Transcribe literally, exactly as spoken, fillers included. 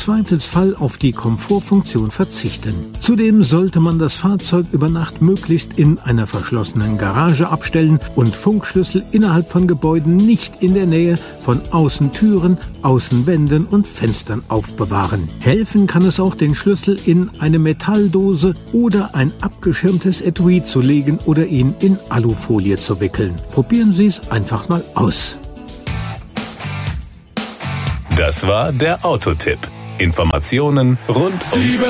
Zweifelsfall auf die Komfortfunktion verzichten. Zudem sollte man das Fahrzeug über Nacht möglichst in einer verschlossenen Garage abstellen und Funkschlüssel innerhalb von Gebäuden nicht in der Nähe von Außentüren, Außenwänden und Fenstern aufbewahren. Helfen kann es auch, den Schlüssel in eine Metalldose oder ein abgeschirmtes Etui zu legen oder ihn in Alufolie zu wickeln. Probieren Sie es einfach mal aus. Das war der Autotipp. Informationen rund um